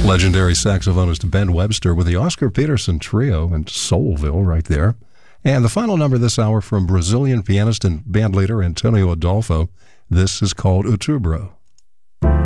Legendary saxophonist Ben Webster with the Oscar Peterson Trio and Soulville right there. And the final number this hour from Brazilian pianist and bandleader Antonio Adolfo. This is called Outubro.